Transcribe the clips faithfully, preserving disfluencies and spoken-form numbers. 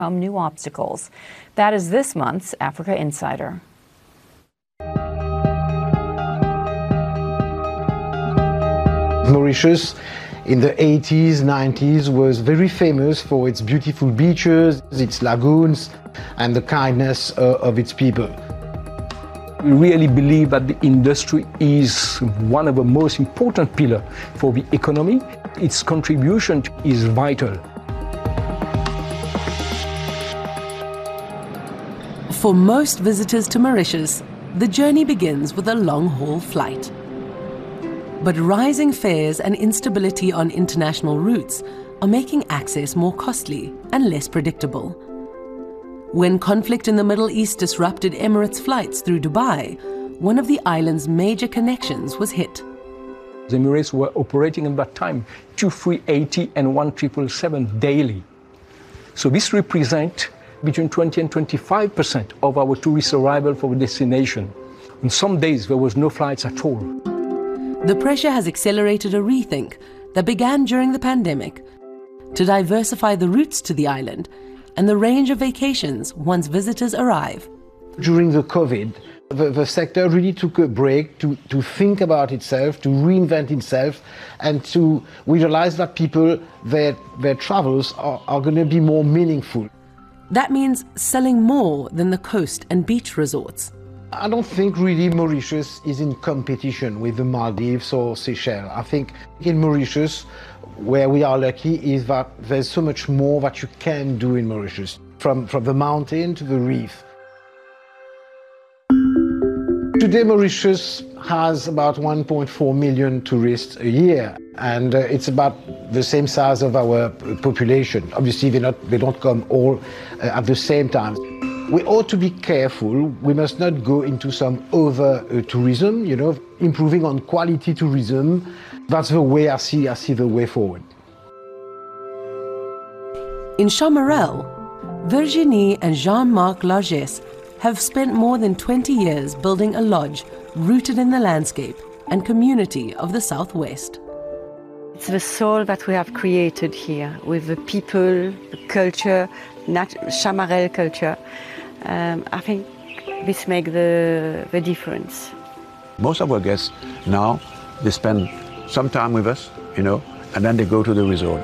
New obstacles. That is this month's Africa Insider. Mauritius in the eighties, nineties was very famous for its beautiful beaches, its lagoons, and the kindness uh, of its people. We really believe that the industry is one of the most important pillars for the economy. Its contribution is vital. For most visitors to Mauritius, the journey begins with a long-haul flight. But rising fares and instability on international routes are making access more costly and less predictable. When conflict in the Middle East disrupted Emirates flights through Dubai, one of the island's major connections was hit. The Emirates were operating at that time two three eighty and one triple seven daily. So this represents between twenty and twenty-five percent of our tourist arrival for the destination. On some days there was no flights at all. The pressure has accelerated a rethink that began during the pandemic to diversify the routes to the island and the range of vacations once visitors arrive. During the COVID, the, the sector really took a break to, to think about itself, to reinvent itself, and to realize that people, their, their travels are, are going to be more meaningful. That means selling more than the coast and beach resorts. I don't think really Mauritius is in competition with the Maldives or Seychelles. I think in Mauritius, where we are lucky is that there's so much more that you can do in Mauritius, from, from the mountain to the reef. Today, Mauritius has about one point four million tourists a year, and uh, it's about the same size of our population. Obviously, they not they don't come all uh, at the same time. We ought to be careful. We must not go into some over uh, tourism, you know, improving on quality tourism. That's the way I see, I see the way forward. In Chamarel, Virginie and Jean-Marc Largesse have spent more than twenty years building a lodge rooted in the landscape and community of the Southwest. It's the soul that we have created here with the people, the culture, Chamarel culture. Um, I think this makes the, the difference. Most of our guests now, they spend some time with us, you know, and then they go to the resort.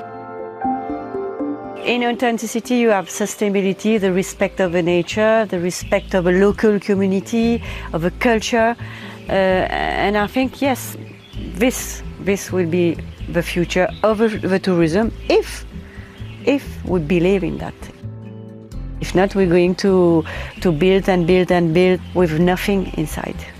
In authenticity, you have sustainability, the respect of the nature, the respect of a local community, of a culture. Uh, and I think, yes, this, this will be the future of the tourism if, if we believe in that. If not, we're going to, to build and build and build with nothing inside.